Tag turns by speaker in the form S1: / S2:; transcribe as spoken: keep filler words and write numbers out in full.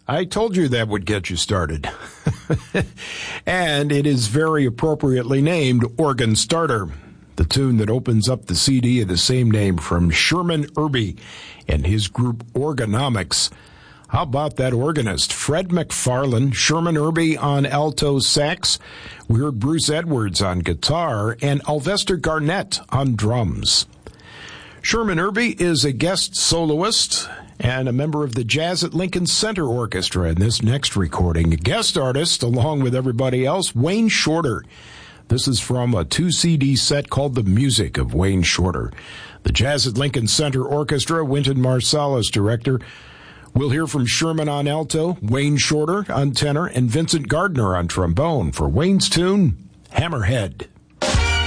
S1: I told you that would get you started. And it is very appropriately named Organ Starter, the tune that opens up the C D of the same name from Sherman Irby and his group Organomics. How about that organist, Fred McFarlane, Sherman Irby on alto sax. We heard Bruce Edwards on guitar and Alvester Garnett on drums. Sherman Irby is a guest soloist and a member of the Jazz at Lincoln Center Orchestra in this next recording. A guest artist, along with everybody else, Wayne Shorter. This is from a two-C D set called The Music of Wayne Shorter. The Jazz at Lincoln Center Orchestra, Wynton Marsalis director. We'll hear from Sherman on alto, Wayne Shorter on tenor, and Vincent Gardner on trombone for Wayne's tune, Hammerhead.